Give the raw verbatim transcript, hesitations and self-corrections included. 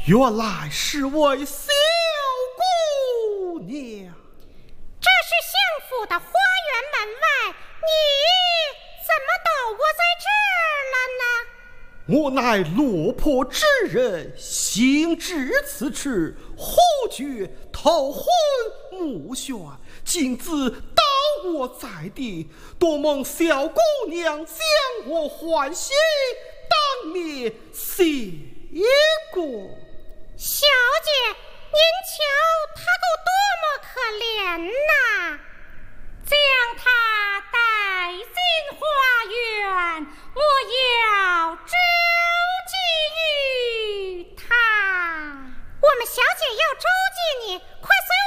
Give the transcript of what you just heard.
原来是位小姑娘。 这是相府的花园门外，你怎么倒卧在这儿了呢？ 我乃落魄之人，行至此处，忽觉头昏目眩，竟自倒卧在地，多蒙小姑娘将我唤醒，当面谢过。 小姐，您瞧他够多么可怜呐！